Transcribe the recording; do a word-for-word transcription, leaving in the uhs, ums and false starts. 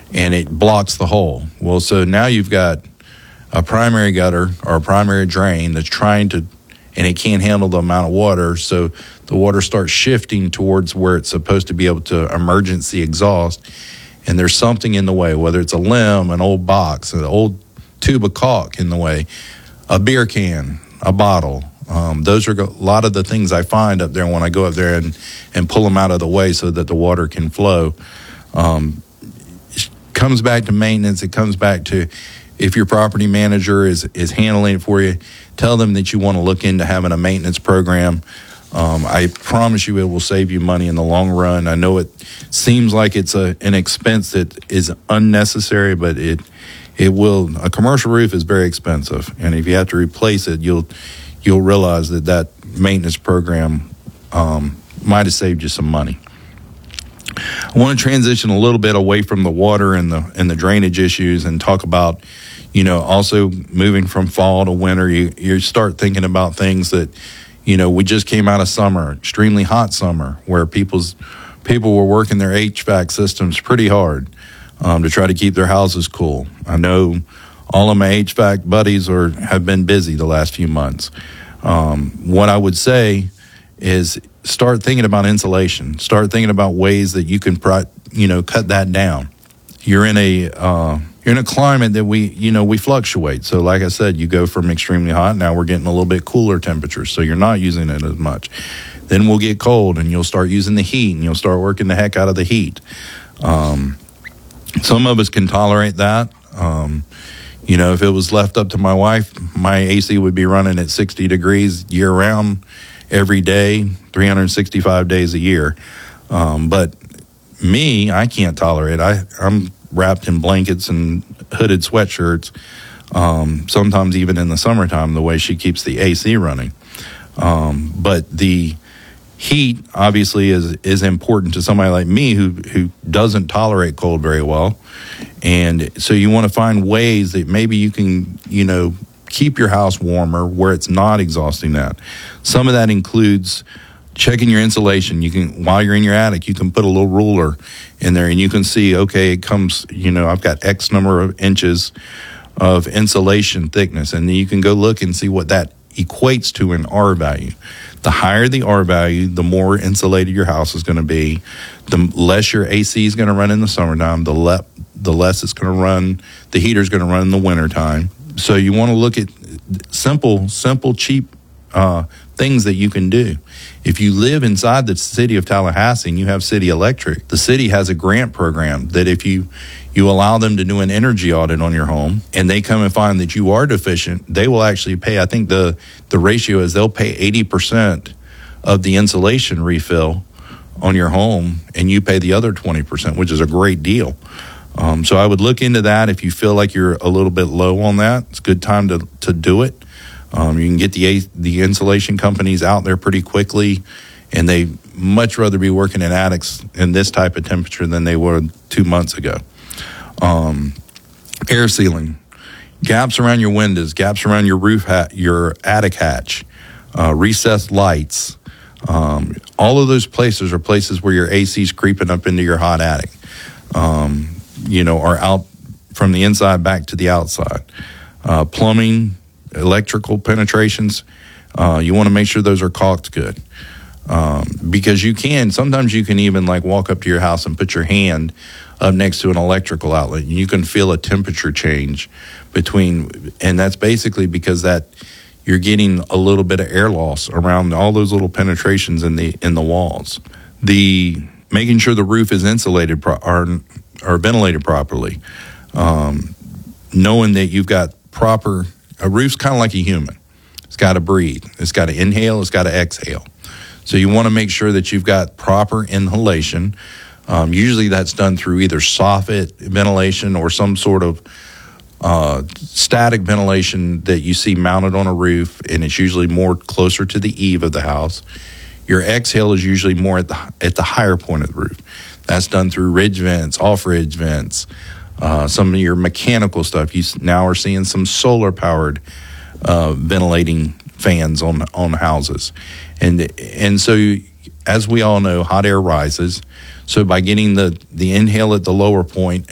and it blocks the hole. Well, so now you've got a primary gutter or a primary drain that's trying to, and it can't handle the amount of water, so the water starts shifting towards where it's supposed to be able to emergency exhaust, and there's something in the way, whether it's a limb, an old box, an old tube of caulk in the way, a beer can, a bottle. Um, those are a lot of the things I find up there when I go up there and, and pull them out of the way so that the water can flow. Um, it comes back to maintenance. It comes back to, if your property manager is, is handling it for you, tell them that you want to look into having a maintenance program. Um, I promise you it will save you money in the long run. I know it seems like it's a, an expense that is unnecessary, but it it will. A commercial roof is very expensive, and if you have to replace it, you'll you'll realize that that maintenance program um, might have saved you some money. I want to transition a little bit away from the water and the and the drainage issues and talk about, you know, also moving from fall to winter. You you start thinking about things that, you know, we just came out of summer, extremely hot summer, where people's people were working their H V A C systems pretty hard um, to try to keep their houses cool. I know all of my H V A C buddies are have been busy the last few months. Um, what I would say is start thinking about insulation. Start thinking about ways that you can, pro- you know, cut that down. You're in a uh, you're in a climate that we, you know, we fluctuate. So, like I said, you go from extremely hot. Now we're getting a little bit cooler temperatures, so you're not using it as much. Then we'll get cold, and you'll start using the heat, and you'll start working the heck out of the heat. Um, some of us can tolerate that. Um, you know, if it was left up to my wife, my A C would be running at sixty degrees year round, every day, three hundred sixty-five days a year. Um, but me, I can't tolerate it. I, I'm wrapped in blankets and hooded sweatshirts, um, sometimes even in the summertime, the way she keeps the A C running. Um, but the heat obviously is is important to somebody like me who, who doesn't tolerate cold very well. And so you want to find ways that maybe you can, you know, keep your house warmer where it's not exhausting that. Some of that includes checking your insulation. You can, while you're in your attic, you can put a little ruler in there and you can see, okay, it comes, you know, I've got X number of inches of insulation thickness, and then you can go look and see what that equates to in R value. The higher the R value, the more insulated your house is going to be. The less your A C is going to run in the summertime, the, le- the less it's going to run, the heater's going to run in the wintertime. So you want to look at simple, simple, cheap uh, things that you can do. If you live inside the city of Tallahassee and you have city electric, the city has a grant program that if you you allow them to do an energy audit on your home and they come and find that you are deficient, they will actually pay, I think the, the ratio is they'll pay eighty percent of the insulation refill on your home and you pay the other twenty percent, which is a great deal. Um, so I would look into that. If you feel like you're a little bit low on that, it's a good time to, to do it. Um, you can get the the insulation companies out there pretty quickly, and they much rather be working in attics in this type of temperature than they were two months ago. Um, air sealing, gaps around your windows, gaps around your roof, ha- your attic hatch, uh, recessed lights. Um, all of those places are places where your A C's creeping up into your hot attic. Um, you know, or out from the inside back to the outside. Uh, plumbing, electrical penetrations, uh, you want to make sure those are caulked good. Um, because you can, sometimes you can even like walk up to your house and put your hand up next to an electrical outlet and you can feel a temperature change between, and that's basically because that you're getting a little bit of air loss around all those little penetrations in the in the walls. The making sure the roof is insulated pro- or, or ventilated properly. Um, knowing that you've got proper, a roof's kind of like a human. It's got to breathe. It's got to inhale. It's got to exhale. So you want to make sure that you've got proper inhalation. Um, usually that's done through either soffit ventilation or some sort of uh, static ventilation that you see mounted on a roof, and it's usually more closer to the eave of the house. Your exhale is usually more at the at the higher point of the roof. That's done through ridge vents, off-ridge vents, uh, some of your mechanical stuff. You now are seeing some solar-powered uh, ventilating fans on on houses, and and so you, as we all know, hot air rises. So by getting the the inhale at the lower point